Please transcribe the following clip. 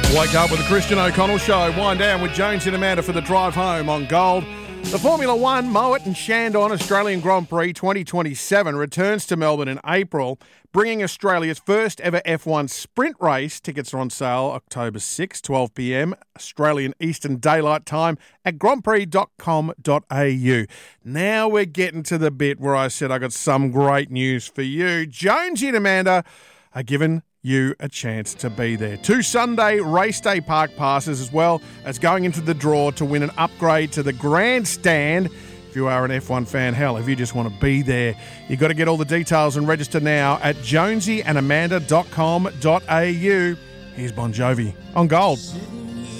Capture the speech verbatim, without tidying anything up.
Wake up with the Christian O'Connell Show. Wind down with Jones and Amanda for the drive home on Gold. The Formula One Mowat and Shandon Australian Grand Prix twenty twenty-seven returns to Melbourne in April, bringing Australia's first ever F one sprint race. Tickets are on sale October sixth, twelve p.m, Australian Eastern Daylight Time at grand prix dot com dot a u. Now we're getting to the bit where I said I got some great news for you. Jonesy and Amanda are given you a chance to be there. Two Sunday race day park passes, as well as going into the draw to win an upgrade to the grandstand. If you are an F one fan, hell, if you just want to be there, you've got to get all the details and register now at jonesy and amanda dot com dot a u. Here's Bon Jovi on Gold.